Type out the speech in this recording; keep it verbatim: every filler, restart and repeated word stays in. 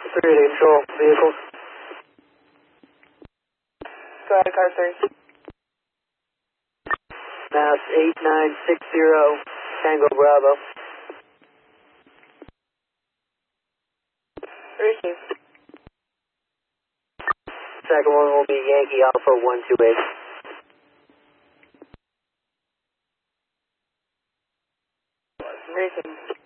three to control vehicles. Go ahead, car three. Mass eight nine six zero, Tango Bravo. Receive. Second one will be Yankee Alpha one two eight. Receive.